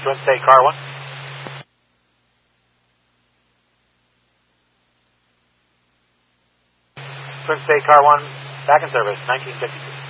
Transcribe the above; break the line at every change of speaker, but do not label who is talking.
Twin State Car 1. Twin State Car 1, back in service, 1952.